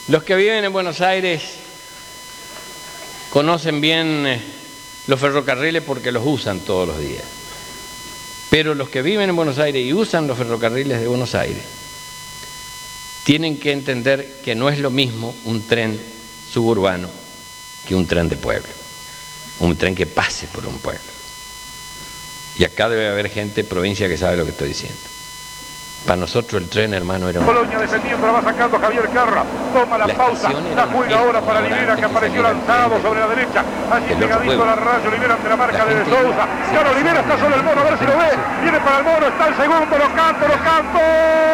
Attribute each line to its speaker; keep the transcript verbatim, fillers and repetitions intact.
Speaker 1: Los que viven en Buenos Aires conocen bien los ferrocarriles porque los usan todos los días. Pero los que viven en Buenos Aires y usan los ferrocarriles de Buenos Aires tienen que entender que no es lo mismo un tren suburbano que un tren de pueblo, un tren que pase por un pueblo. Y acá debe haber gente de provincia que sabe lo que estoy diciendo. Para nosotros el tren, hermano, era un...
Speaker 2: Colonia defendiendo, la va sacando Javier Carra, toma la, la pausa, la juega ahora para Olivera, que apareció lanzado sobre la derecha, allí pegadito a la raya, Olivera ante la marca de De Sousa, y ahora Olivera está sobre el mono, a ver si lo ve, viene para el mono, está el segundo, lo canto, lo canto.